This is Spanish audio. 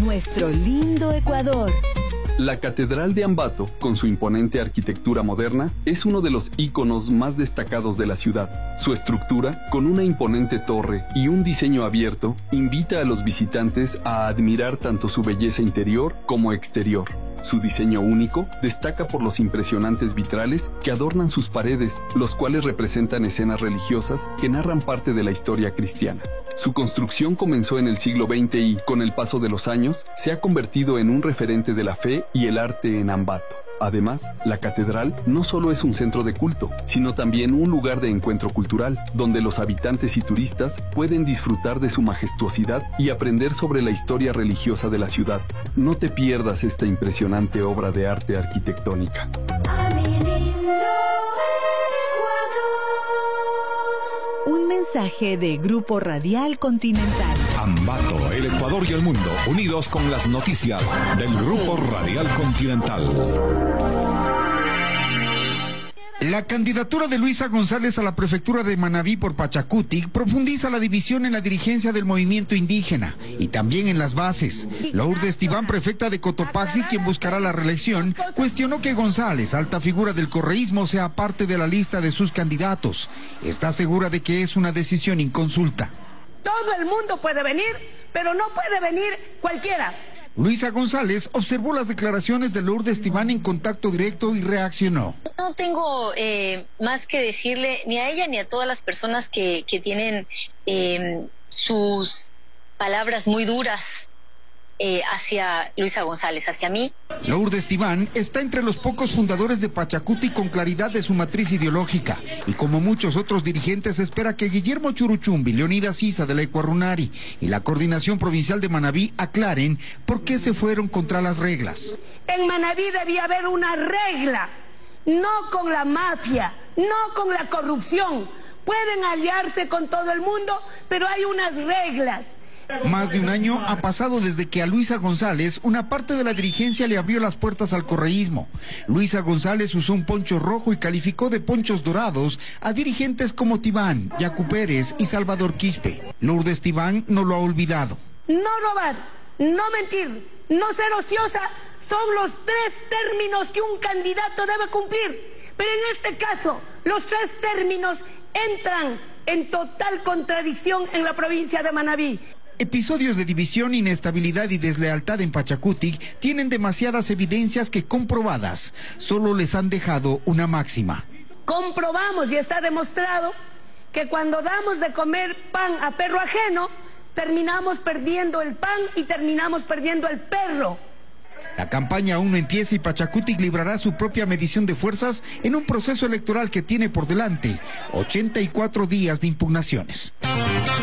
nuestro lindo Ecuador. La Catedral de Ambato, con su imponente arquitectura moderna, es uno de los íconos más destacados de la ciudad. Su estructura, con una imponente torre y un diseño abierto, invita a los visitantes a admirar tanto su belleza interior como exterior. Su diseño único destaca por los impresionantes vitrales que adornan sus paredes, los cuales representan escenas religiosas que narran parte de la historia cristiana. Su construcción comenzó en el siglo XX y, con el paso de los años, se ha convertido en un referente de la fe y el arte en Ambato. Además, la catedral no solo es un centro de culto, sino también un lugar de encuentro cultural, donde los habitantes y turistas pueden disfrutar de su majestuosidad y aprender sobre la historia religiosa de la ciudad. No te pierdas esta impresionante obra de arte arquitectónica. Un mensaje de Grupo Radial Continental. Ambato, el Ecuador y el mundo, unidos con las noticias del Grupo Radial Continental. La candidatura de Luisa González a la prefectura de Manabí por Pachacutic profundiza la división en la dirigencia del movimiento indígena y también en las bases. Lourdes Tibán, prefecta de Cotopaxi, quien buscará la reelección, cuestionó que González, alta figura del correísmo, sea parte de la lista de sus candidatos. Está segura de que es una decisión inconsulta. Todo el mundo puede venir, pero no puede venir cualquiera. Luisa González observó las declaraciones de Lourdes Tibán en contacto directo y reaccionó. No tengo más que decirle ni a ella ni a todas las personas que tienen sus palabras muy duras hacia Luisa González, hacia mí. Lourdes Tibán está entre los pocos fundadores de Pachacutic con claridad de su matriz ideológica y, como muchos otros dirigentes, espera que Guillermo Churuchumbi, Leonidas Issa de la Ecuarunari y la Coordinación Provincial de Manabí aclaren por qué se fueron contra las reglas. En Manabí debía haber una regla, no con la mafia, no con la corrupción. Pueden aliarse con todo el mundo, pero hay unas reglas. Más de un año ha pasado desde que a Luisa González una parte de la dirigencia le abrió las puertas al correísmo. Luisa González usó un poncho rojo y calificó de ponchos dorados a dirigentes como Tibán, Yacu Pérez y Salvador Quispe. Lourdes Tibán no lo ha olvidado. No robar, no mentir, no ser ociosa son los 3 términos que un candidato debe cumplir. Pero en este caso, los 3 términos entran en total contradicción en la provincia de Manabí. Episodios de división, inestabilidad y deslealtad en Pachacutic tienen demasiadas evidencias que, comprobadas, solo les han dejado una máxima. Comprobamos y está demostrado que cuando damos de comer pan a perro ajeno, terminamos perdiendo el pan y terminamos perdiendo el perro. La campaña aún no empieza y Pachacutic librará su propia medición de fuerzas en un proceso electoral que tiene por delante 84 días de impugnaciones.